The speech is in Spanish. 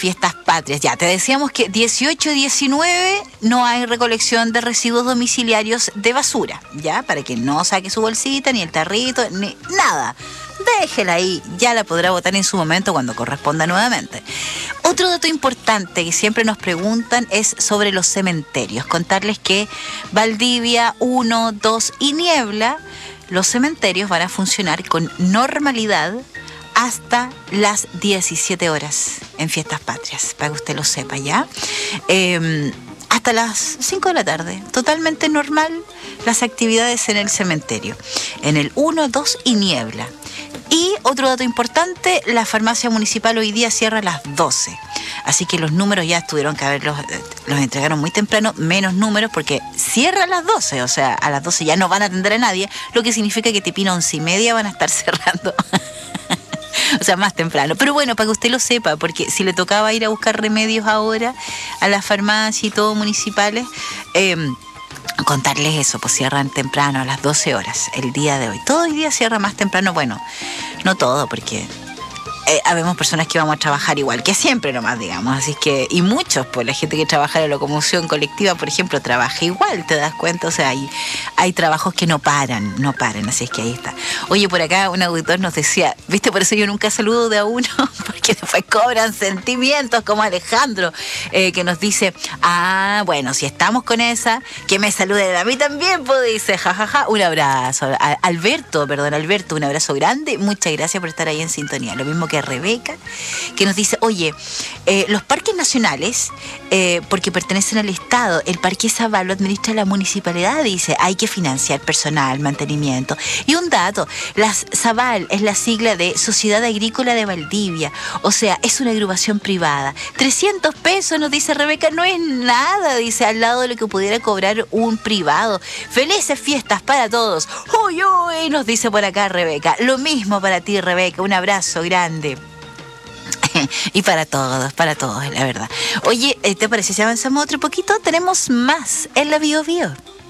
fiestas patrias. Ya, te decíamos que 18 y 19 no hay recolección de residuos domiciliarios de basura, ¿ya? Para que no saque su bolsita, ni el tarrito, ni nada. Déjela ahí, ya la podrá botar en su momento cuando corresponda nuevamente. Otro dato importante que siempre nos preguntan es sobre los cementerios. Contarles que Valdivia 1, 2 y Niebla, los cementerios van a funcionar con normalidad hasta las 17 horas en Fiestas Patrias, para que usted lo sepa, ¿ya? Hasta las 5 de la tarde, totalmente normal las actividades en el cementerio, en el 1, 2 y Niebla. Y otro dato importante, la farmacia municipal hoy día cierra a las 12. Así que los números ya tuvieron que haberlos, los entregaron muy temprano, menos números, porque cierra a las 12, o sea, a las 12 ya no van a atender a nadie, lo que significa que Tipina 11:30 van a estar cerrando. O sea, más temprano. Pero bueno, para que usted lo sepa, porque si le tocaba ir a buscar remedios ahora a la farmacia y todo municipales, contarles eso, pues cierran temprano a las 12 horas el día de hoy. Todo el día cierra más temprano, bueno, no todo, porque habemos personas que vamos a trabajar igual que siempre nomás, digamos, así que, y muchos, pues la gente que trabaja en la locomoción colectiva, por ejemplo, trabaja igual, te das cuenta, o sea, hay trabajos que no paran, así es que ahí está. Oye, por acá un auditor nos decía, viste, por eso yo nunca saludo de a uno, porque después cobran sentimientos, como Alejandro, que nos dice, bueno, si estamos con esa, que me saluden a mí también, pues dice, jajaja, un abrazo. Alberto, un abrazo grande, muchas gracias por estar ahí en sintonía. Lo mismo que Rebeca, que nos dice, oye, los parques nacionales, porque pertenecen al Estado, el Parque Zabal lo administra la municipalidad, dice, hay que financiar personal, mantenimiento. Y un dato, Zabal es la sigla de Sociedad Agrícola de Valdivia, o sea, es una agrupación privada. 300 pesos, nos dice Rebeca, no es nada, dice, al lado de lo que pudiera cobrar un privado. Felices fiestas para todos. ¡Uy, uy! Nos dice por acá Rebeca. Lo mismo para ti, Rebeca, un abrazo grande. Y para todos, la verdad. Oye, ¿te parece si avanzamos otro poquito? Tenemos más en la Bio Bio.